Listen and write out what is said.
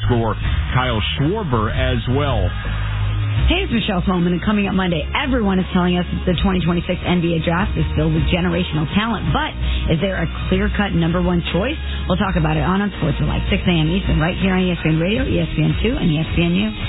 for Kyle Schwarber as well. Hey, it's Michelle Solomon, and coming up Monday, everyone is telling us that the 2026 NBA draft is filled with generational talent, but is there a clear-cut number one choice? We'll talk about it on Sports at like 6 a.m. Eastern, right here on ESPN Radio, ESPN2, and ESPNU.